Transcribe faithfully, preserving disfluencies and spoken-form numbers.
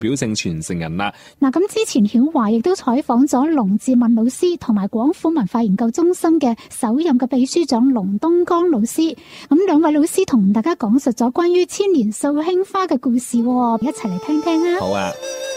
表性傳承人啦。 嗱，咁之前曉華亦都採訪咗龍志敏老師同埋廣府文化研究中心嘅首任嘅秘書長龍東江老師，咁兩位老師同大家講述咗關於千年素馨花嘅故事，一齊嚟聽聽啊！ 好啊。